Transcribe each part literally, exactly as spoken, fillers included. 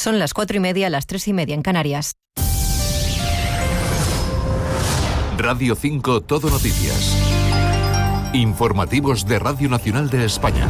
Son las cuatro y media, las tres y media en Canarias. Radio cinco Todo Noticias. Informativos de Radio Nacional de España.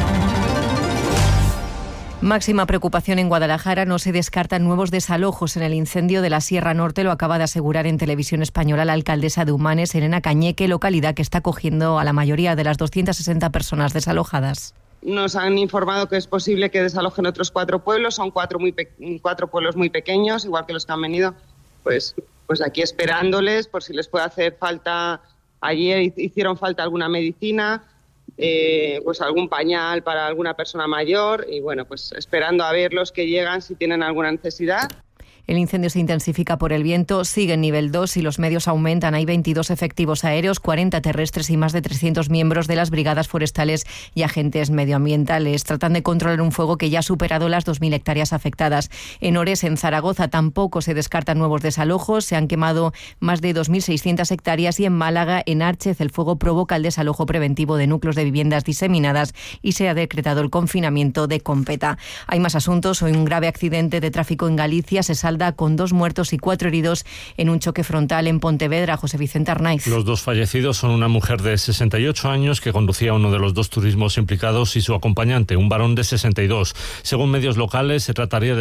Máxima preocupación en Guadalajara. No se descartan nuevos desalojos en el incendio de la Sierra Norte. Lo acaba de asegurar en Televisión Española la alcaldesa de Humanes, Elena Cañeque, localidad que está acogiendo a la mayoría de las doscientas sesenta personas desalojadas. Nos han informado que es posible que desalojen otros cuatro pueblos. Son cuatro, muy pe- cuatro pueblos muy pequeños, igual que los que han venido. Pues, pues aquí esperándoles por si les puede hacer falta. Ayer hicieron falta alguna medicina. Eh, pues algún pañal para alguna persona mayor y bueno, pues esperando a ver los que llegan si tienen alguna necesidad. El incendio se intensifica por el viento, sigue en nivel dos y los medios aumentan. Hay veintidós efectivos aéreos, cuarenta terrestres y más de trescientos miembros de las brigadas forestales y agentes medioambientales. Tratan de controlar un fuego que ya ha superado las dos mil hectáreas afectadas. En Ores, en Zaragoza, tampoco se descartan nuevos desalojos. Se han quemado más de dos mil seiscientas hectáreas y en Málaga, en Árchez, el fuego provoca el desalojo preventivo de núcleos de viviendas diseminadas y se ha decretado el confinamiento de Competa. Hay más asuntos. Hoy un grave accidente de tráfico en Galicia se salda con dos muertos y cuatro heridos en un choque frontal en Pontevedra. José Vicente Arnaiz. Los dos fallecidos son una mujer de sesenta y ocho años que conducía uno de los dos turismos implicados y su acompañante, un varón de sesenta y dos. Según medios locales, se trataría de